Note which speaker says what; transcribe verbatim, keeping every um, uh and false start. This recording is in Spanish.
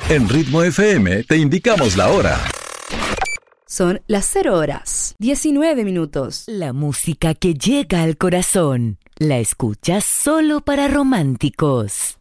Speaker 1: En Ritmo F M te indicamos la hora.
Speaker 2: Son las cero horas, diecinueve minutos.
Speaker 3: La música que llega al corazón, la escuchas solo para románticos.